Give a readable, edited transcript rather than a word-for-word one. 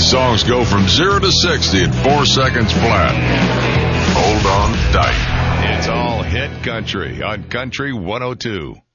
These songs go from 0 to 60 in 4 seconds flat. Hold on tight. It's all hit country on Country 102.